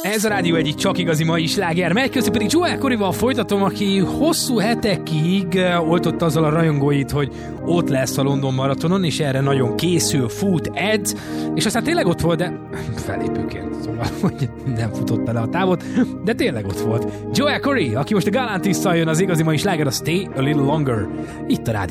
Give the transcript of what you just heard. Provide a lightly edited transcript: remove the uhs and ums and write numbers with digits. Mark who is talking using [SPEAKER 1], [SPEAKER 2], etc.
[SPEAKER 1] Ez a rádió egyik csak igazi mai sláger. Megy közben pedig Joel Corryval folytatom, aki hosszú hetekig oltott azzal a rajongóit, hogy ott lesz a London Maratonon, és erre nagyon készül, fut, edz, és aztán tényleg ott volt, de felépőként, szóval, hogy nem futott bele a távot, de tényleg ott volt. Joel Corry, aki most a Galantisszal jön, az igazi mai sláger, a Stay a Little Longer. Itt a rádió.